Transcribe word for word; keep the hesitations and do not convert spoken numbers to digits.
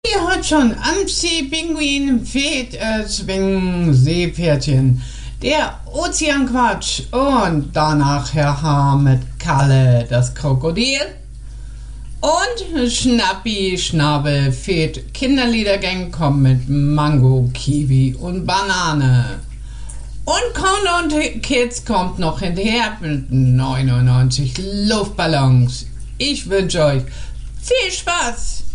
Ihr hört schon, Amsi, Pinguin, Fed, äh, Zwingen, Seepferdchen, der Ozeanquatsch und danach Herr Haar mit Kalle, das Krokodil und Schnappi, Schnabel, Fed, Kinderliedergang kommt mit Mango, Kiwi und Banane. Und Countdown Kids kommt noch hinterher mit neunundneunzig Luftballons. Ich wünsche euch viel Spaß!